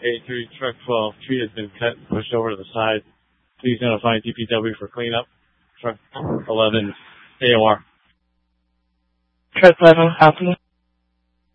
83, truck 12, tree has been cut and pushed over to the side. Please notify DPW for cleanup. Truck 11, AOR. Truck 11, copy.